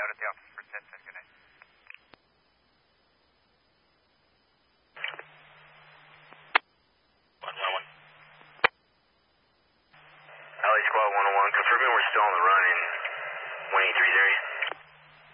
note at the office for 10-10. Good night.